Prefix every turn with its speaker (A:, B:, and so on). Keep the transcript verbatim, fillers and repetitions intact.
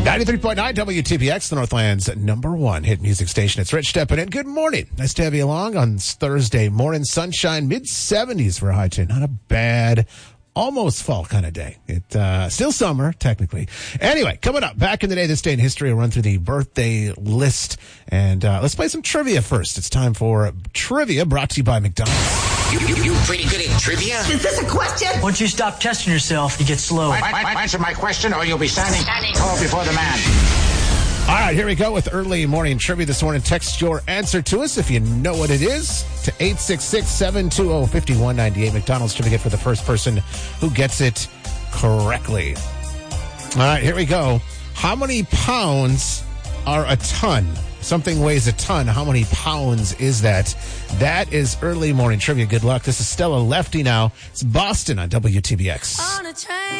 A: ninety-three point nine W T B X, the Northland's number one hit music station. It's Rich stepping in. Good morning. Nice to have you along on this Thursday morning. Sunshine, mid seventies for a high today. Not a bad, almost fall kind of day. It uh, still summer, technically. Anyway, coming up, back in the day, this day in history, we'll run through the birthday list. And uh, let's play some trivia first. It's time for trivia brought to you by McDonald's.
B: You, you, you pretty good at trivia?
C: Is this a question?
D: Once you stop testing yourself, you get slow.
B: I, I, I, answer my question or you'll be standing tall before the man.
A: All right, here we go with early morning trivia this morning. Text your answer to us if you know what it is to eight six six, seven two zero, five one nine eight. McDonald's trivia for the first person who gets it correctly. All right, here we go. How many pounds are a ton? Something weighs a ton. How many pounds is that? That is early morning trivia. Good luck. This is Stella Lefty now. It's Boston on W T B X.
E: On a train.